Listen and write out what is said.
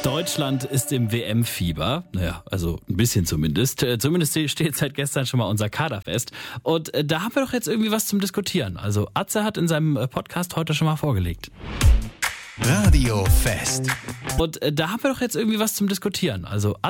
Deutschland ist im WM-Fieber. Naja, also ein bisschen zumindest. Zumindest steht seit gestern schon mal unser Kader fest. Und da haben wir doch jetzt irgendwie was zum Diskutieren. Also Atze hat in seinem Podcast heute schon mal vorgelegt. Radio Fest. Und da haben wir doch jetzt irgendwie was zum Diskutieren. Also Atze